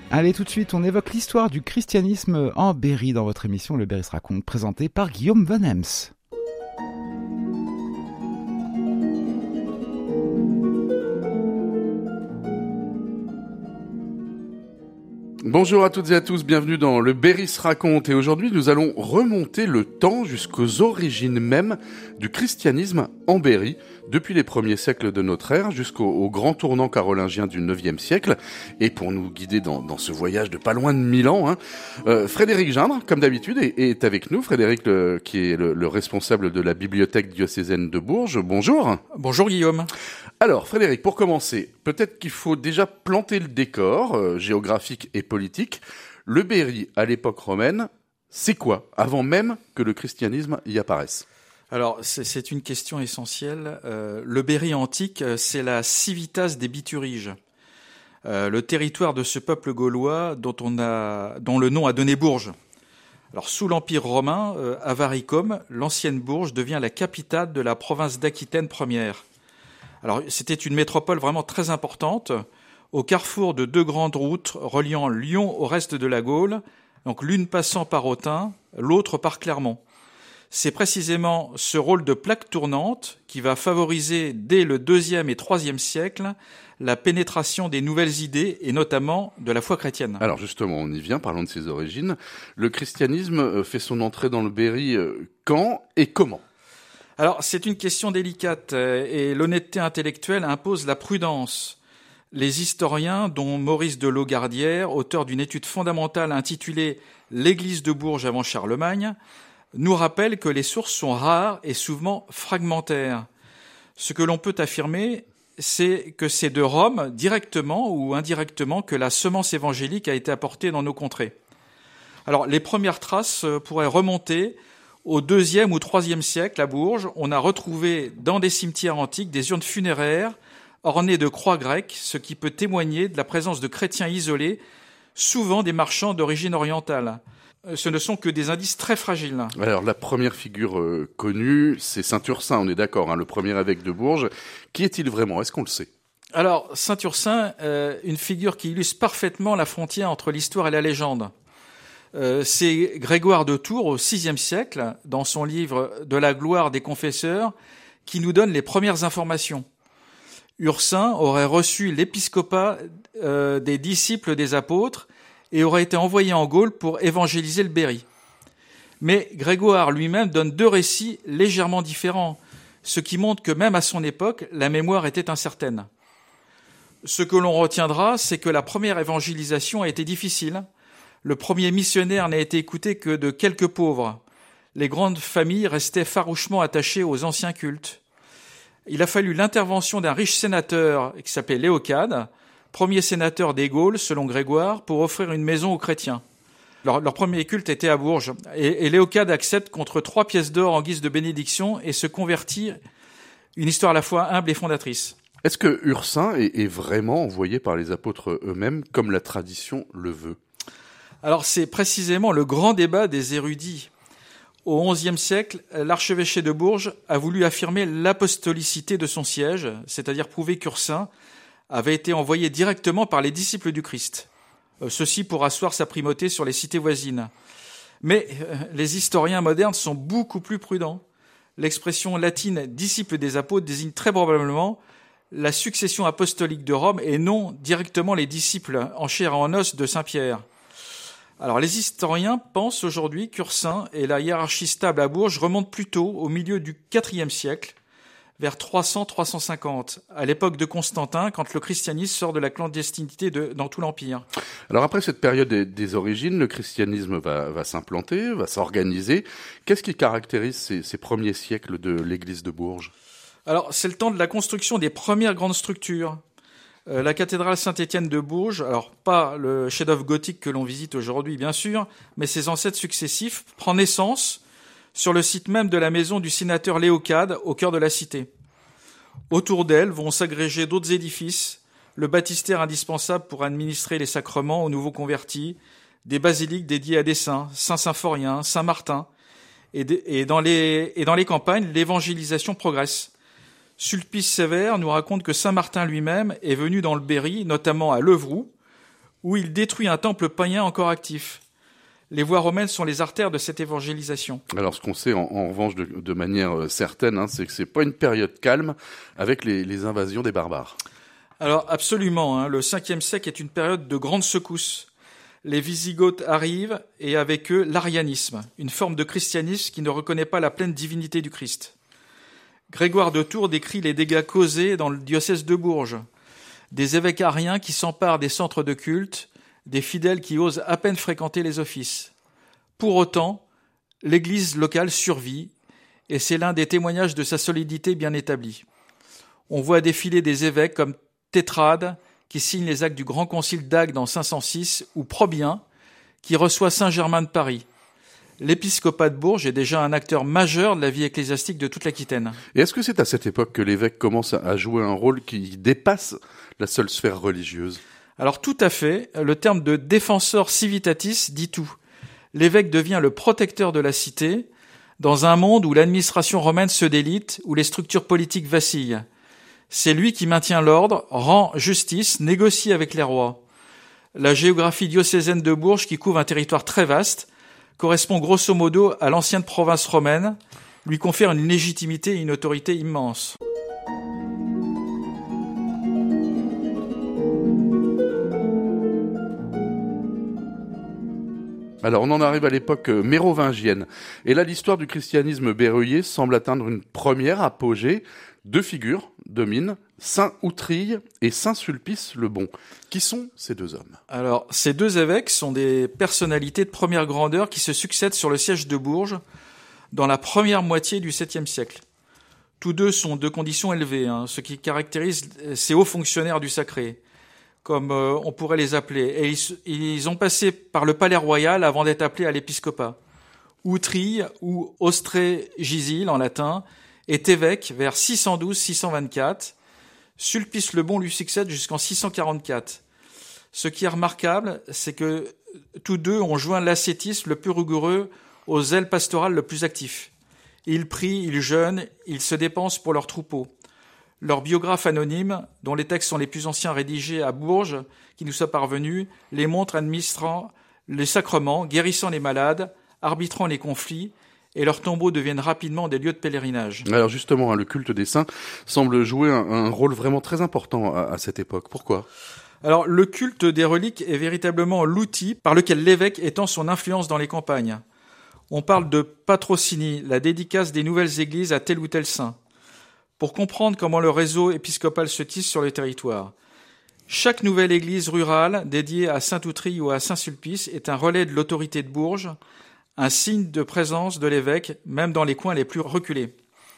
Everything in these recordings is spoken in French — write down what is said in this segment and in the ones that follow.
Allez, tout de suite, on évoque l'histoire du christianisme en Berry dans votre émission Le Berry se raconte, présentée par Guillaume Van Hems. Bonjour à toutes et à tous, bienvenue dans Le Berry se raconte, et aujourd'hui nous allons remonter le temps jusqu'aux origines même du christianisme en Berry, depuis les premiers siècles de notre ère jusqu'au grand tournant carolingien du 9e siècle. Et pour nous guider dans ce voyage de pas loin de 1000 ans, Frédéric Gindre, comme d'habitude, est avec nous. Frédéric, qui est le responsable de la bibliothèque diocésaine de Bourges. Bonjour. Bonjour Guillaume. Alors Frédéric, pour commencer, peut-être qu'il faut déjà planter le décor géographique et politique. Le Berry, à l'époque romaine, c'est quoi, avant même que le christianisme y apparaisse ? Alors, c'est une question essentielle. Le Berry antique, c'est la civitas des Bituriges, le territoire de ce peuple gaulois dont le nom a donné Bourges. Alors, sous l'Empire romain, Avaricum, l'ancienne Bourges, devient la capitale de la province d'Aquitaine première. Alors, c'était une métropole vraiment très importante, au carrefour de deux grandes routes reliant Lyon au reste de la Gaule, donc l'une passant par Autun, l'autre par Clermont. C'est précisément ce rôle de plaque tournante qui va favoriser dès le IIe et IIIe siècle la pénétration des nouvelles idées et notamment de la foi chrétienne. Alors justement, on y vient, parlons de ses origines. Le christianisme fait son entrée dans le Berry quand et comment ? Alors c'est une question délicate et l'honnêteté intellectuelle impose la prudence. Les historiens, dont Maurice de Laugardière, auteur d'une étude fondamentale intitulée « L'Église de Bourges avant Charlemagne », nous rappelle que les sources sont rares et souvent fragmentaires. Ce que l'on peut affirmer, c'est que c'est de Rome, directement ou indirectement, que la semence évangélique a été apportée dans nos contrées. Alors, les premières traces pourraient remonter au IIe ou IIIe siècle à Bourges. On a retrouvé dans des cimetières antiques des urnes funéraires ornées de croix grecques, ce qui peut témoigner de la présence de chrétiens isolés, souvent des marchands d'origine orientale. Ce ne sont que des indices très fragiles. Alors, la première figure connue, c'est Saint-Ursin, on est d'accord, le premier évêque de Bourges. Qui est-il vraiment ? Est-ce qu'on le sait ? Alors, Saint-Ursin, une figure qui illustre parfaitement la frontière entre l'histoire et la légende. C'est Grégoire de Tours, au VIe siècle, dans son livre « De la gloire des confesseurs », qui nous donne les premières informations. Ursin aurait reçu l'épiscopat des disciples des apôtres et aurait été envoyé en Gaule pour évangéliser le Berry. Mais Grégoire lui-même donne deux récits légèrement différents, ce qui montre que même à son époque, la mémoire était incertaine. Ce que l'on retiendra, c'est que la première évangélisation a été difficile. Le premier missionnaire n'a été écouté que de quelques pauvres. Les grandes familles restaient farouchement attachées aux anciens cultes. Il a fallu l'intervention d'un riche sénateur qui s'appelait Léocade, premier sénateur des Gaules, selon Grégoire, pour offrir une maison aux chrétiens. Leur premier culte était à Bourges, et Léocade accepte contre 3 pièces d'or en guise de bénédiction et se convertit, une histoire à la fois humble et fondatrice. Est-ce que Ursin est vraiment envoyé par les apôtres eux-mêmes, comme la tradition le veut ? Alors c'est précisément le grand débat des érudits. Au XIe siècle, l'archevêché de Bourges a voulu affirmer l'apostolicité de son siège, c'est-à-dire prouver qu'Ursin avait été envoyé directement par les disciples du Christ. Ceci pour asseoir sa primauté sur les cités voisines. Mais les historiens modernes sont beaucoup plus prudents. L'expression latine « disciple des apôtres » désigne très probablement la succession apostolique de Rome et non directement les disciples en chair et en os de Saint-Pierre. Alors les historiens pensent aujourd'hui qu'Ursin et la hiérarchie stable à Bourges remontent plutôt au milieu du IVe siècle, vers 300-350, à l'époque de Constantin, quand le christianisme sort de la clandestinité dans tout l'Empire. Alors après cette période des origines, le christianisme va s'implanter, va s'organiser. Qu'est-ce qui caractérise ces premiers siècles de l'église de Bourges ? Alors c'est le temps de la construction des premières grandes structures. La cathédrale Saint-Étienne de Bourges, alors pas le chef-d'œuvre gothique que l'on visite aujourd'hui bien sûr, mais ses ancêtres successifs, prend naissance sur le site même de la maison du sénateur Léocade, au cœur de la cité. Autour d'elle vont s'agréger d'autres édifices, le baptistère indispensable pour administrer les sacrements aux nouveaux convertis, des basiliques dédiées à des saints, Saint-Symphorien, Saint-Martin, et dans les campagnes, l'évangélisation progresse. Sulpice Sévère nous raconte que Saint-Martin lui-même est venu dans le Berry, notamment à Levroux, où il détruit un temple païen encore actif. Les voies romaines sont les artères de cette évangélisation. Alors ce qu'on sait en revanche de manière certaine, c'est que c'est pas une période calme avec les invasions des barbares. Alors absolument, le 5e siècle est une période de grandes secousses. Les Wisigoths arrivent et avec eux l'arianisme, une forme de christianisme qui ne reconnaît pas la pleine divinité du Christ. Grégoire de Tours décrit les dégâts causés dans le diocèse de Bourges. Des évêques ariens qui s'emparent des centres de culte, des fidèles qui osent à peine fréquenter les offices. Pour autant, l'église locale survit et c'est l'un des témoignages de sa solidité bien établie. On voit défiler des évêques comme Tétrade, qui signe les actes du Grand Concile d'Agde en 506, ou Probien, qui reçoit Saint-Germain de Paris. L'épiscopat de Bourges est déjà un acteur majeur de la vie ecclésiastique de toute l'Aquitaine. Et est-ce que c'est à cette époque que l'évêque commence à jouer un rôle qui dépasse la seule sphère religieuse ? Alors tout à fait, le terme de défensor civitatis dit tout. L'évêque devient le protecteur de la cité, dans un monde où l'administration romaine se délite, où les structures politiques vacillent. C'est lui qui maintient l'ordre, rend justice, négocie avec les rois. La géographie diocésaine de Bourges, qui couvre un territoire très vaste, correspond grosso modo à l'ancienne province romaine, lui confère une légitimité et une autorité immenses. Alors on en arrive à l'époque mérovingienne. Et là, l'histoire du christianisme berruyer semble atteindre une première apogée. Deux figures dominent, Saint Outrille et Saint Sulpice le Bon. Qui sont ces deux hommes ? Alors, ces deux évêques sont des personnalités de première grandeur qui se succèdent sur le siège de Bourges dans la première moitié du 7e siècle. Tous deux sont de conditions élevées, ce qui caractérise ces hauts fonctionnaires du sacré, comme on pourrait les appeler. Et ils ont passé par le palais royal avant d'être appelés à l'épiscopat. Outrille, ou Austré-Gisile en latin, est évêque vers 612-624. Sulpice le Bon lui succède jusqu'en 644. Ce qui est remarquable, c'est que tous deux ont joint l'ascétisme le plus rigoureux au zèle pastoral le plus actif. Ils prient, ils jeûnent, ils se dépensent pour leurs troupeaux. Leurs biographes anonymes, dont les textes sont les plus anciens rédigés à Bourges, qui nous sont parvenus, les montrent administrant les sacrements, guérissant les malades, arbitrant les conflits, et leurs tombeaux deviennent rapidement des lieux de pèlerinage. Alors justement, le culte des saints semble jouer un rôle vraiment très important à cette époque. Pourquoi ? Alors, le culte des reliques est véritablement l'outil par lequel l'évêque étend son influence dans les campagnes. On parle de patrocinie, la dédicace des nouvelles églises à tel ou tel saint, pour comprendre comment le réseau épiscopal se tisse sur le territoire. Chaque nouvelle église rurale dédiée à Saint-Outrille ou à Saint-Sulpice est un relais de l'autorité de Bourges, un signe de présence de l'évêque, même dans les coins les plus reculés.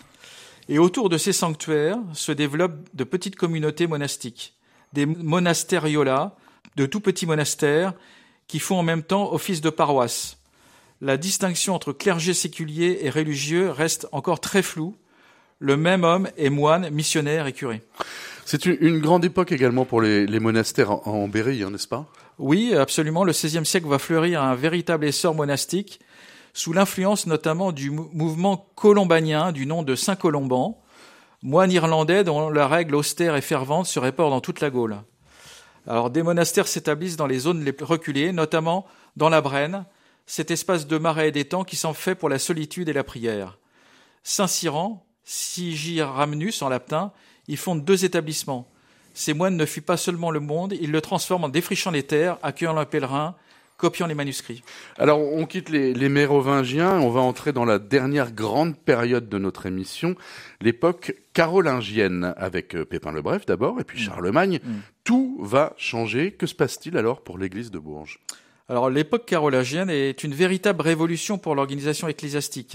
Et autour de ces sanctuaires se développent de petites communautés monastiques, des monastériola, de tout petits monastères, qui font en même temps office de paroisse. La distinction entre clergé séculier et religieux reste encore très floue. Le même homme est moine, missionnaire et curé. C'est une grande époque également pour les monastères en Berry, n'est-ce pas ? Oui, absolument. Le XVIe siècle va fleurir un véritable essor monastique, sous l'influence notamment du mouvement colombanien du nom de Saint Colomban, moine irlandais dont la règle austère et fervente se répand dans toute la Gaule. Alors, des monastères s'établissent dans les zones les plus reculées, notamment dans la Brenne, cet espace de marais et d'étangs qui s'en fait pour la solitude et la prière. Saint-Cyran, Sigiramnus en latin, y fonde 2 établissements. Ces moines ne fuient pas seulement le monde, ils le transforment en défrichant les terres, accueillant les pèlerins, copiant les manuscrits. Alors, on quitte les mérovingiens, on va entrer dans la dernière grande période de notre émission, l'époque carolingienne, avec Pépin le Bref d'abord, et puis Charlemagne. Tout va changer. Que se passe-t-il alors pour l'église de Bourges ? Alors, l'époque carolingienne est une véritable révolution pour l'organisation ecclésiastique.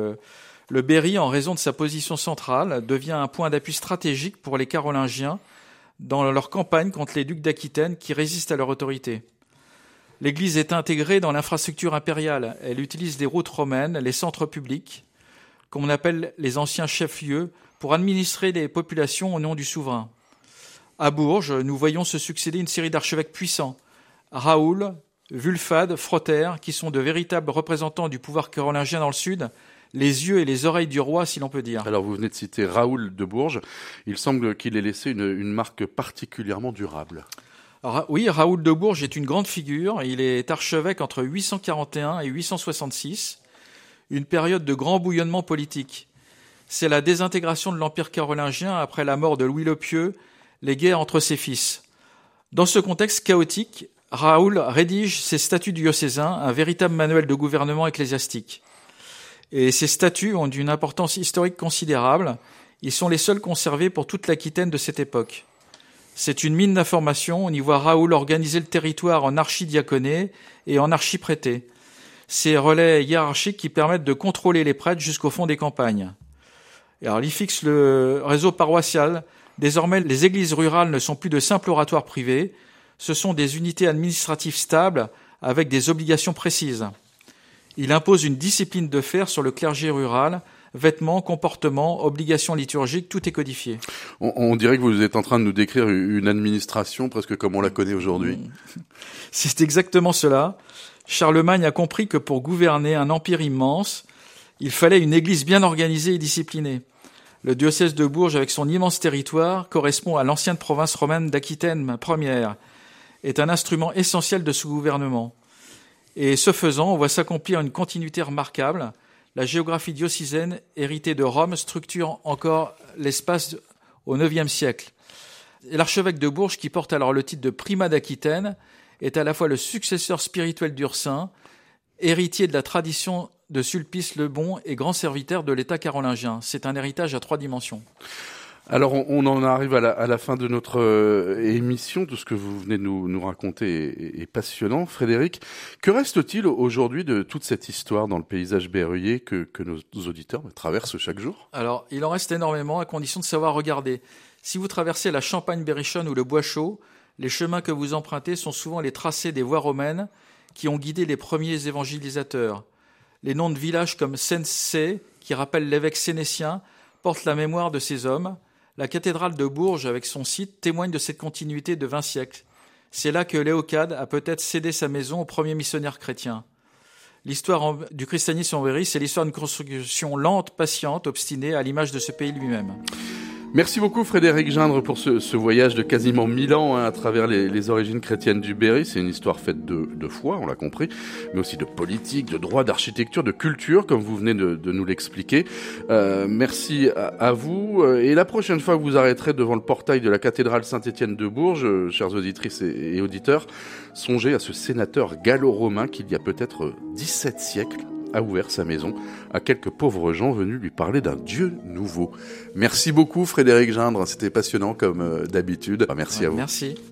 Le Berry, en raison de sa position centrale, devient un point d'appui stratégique pour les Carolingiens dans leur campagne contre les ducs d'Aquitaine qui résistent à leur autorité. L'Église est intégrée dans l'infrastructure impériale. Elle utilise les routes romaines, les centres publics, comme on appelle les anciens chefs-lieux, pour administrer les populations au nom du souverain. À Bourges, nous voyons se succéder une série d'archevêques puissants, Raoul, Wulfad, Frotter, qui sont de véritables représentants du pouvoir carolingien dans le sud, les yeux et les oreilles du roi, si l'on peut dire. Alors, vous venez de citer Raoul de Bourges. Il semble qu'il ait laissé une marque particulièrement durable. Oui, Raoul de Bourges est une grande figure. Il est archevêque entre 841 et 866, une période de grand bouillonnement politique. C'est la désintégration de l'Empire carolingien après la mort de Louis le Pieux, les guerres entre ses fils. Dans ce contexte chaotique, Raoul rédige ses statuts diocésains, un véritable manuel de gouvernement ecclésiastique. Et ces statuts ont d'une importance historique considérable. Ils sont les seuls conservés pour toute l'Aquitaine de cette époque. C'est une mine d'informations. On y voit Raoul organiser le territoire en archidiaconé et en archiprêté. Ces relais hiérarchiques qui permettent de contrôler les prêtres jusqu'au fond des campagnes. Et alors, il fixe le réseau paroissial. Désormais, les églises rurales ne sont plus de simples oratoires privés. Ce sont des unités administratives stables avec des obligations précises. Il impose une discipline de fer sur le clergé rural. Vêtements, comportements, obligations liturgiques, tout est codifié. On dirait que vous êtes en train de nous décrire une administration presque comme on la connaît aujourd'hui. C'est exactement cela. Charlemagne a compris que pour gouverner un empire immense, il fallait une église bien organisée et disciplinée. Le diocèse de Bourges, avec son immense territoire, correspond à l'ancienne province romaine d'Aquitaine première, est un instrument essentiel de ce gouvernement. Et ce faisant, on voit s'accomplir une continuité remarquable. La géographie diocésaine, héritée de Rome, structure encore l'espace au IXe siècle. Et l'archevêque de Bourges, qui porte alors le titre de primat d'Aquitaine, est à la fois le successeur spirituel d'Ursin, héritier de la tradition de Sulpice le Bon et grand serviteur de l'État carolingien. C'est un héritage à 3 dimensions. Alors, on en arrive à la fin de notre émission. Tout ce que vous venez de nous raconter est passionnant. Frédéric, que reste-t-il aujourd'hui de toute cette histoire dans le paysage berruyer que nos auditeurs traversent chaque jour ? Alors, il en reste énormément à condition de savoir regarder. Si vous traversez la Champagne-Berrichonne ou le Bois-Chaud, les chemins que vous empruntez sont souvent les tracés des voies romaines qui ont guidé les premiers évangélisateurs. Les noms de villages comme Sensé, qui rappellent l'évêque sénétien, portent la mémoire de ces hommes. La cathédrale de Bourges, avec son site, témoigne de cette continuité de 20 siècles. C'est là que Léocade a peut-être cédé sa maison aux premiers missionnaires chrétiens. L'histoire du christianisme en Berry, c'est l'histoire d'une construction lente, patiente, obstinée, à l'image de ce pays lui-même. Merci beaucoup Frédéric Gindre pour ce voyage de quasiment 1000 ans à travers les origines chrétiennes du Berry. C'est une histoire faite de foi, on l'a compris, mais aussi de politique, de droit, d'architecture, de culture, comme vous venez de nous l'expliquer. Merci à vous. Et la prochaine fois que vous arrêterez devant le portail de la cathédrale Saint-Étienne de Bourges, chères auditrices et auditeurs, songez à ce sénateur gallo-romain qui, il y a peut-être 17 siècles, a ouvert sa maison à quelques pauvres gens venus lui parler d'un Dieu nouveau. Merci beaucoup Frédéric Gindre, c'était passionnant comme d'habitude. Merci à vous. Merci.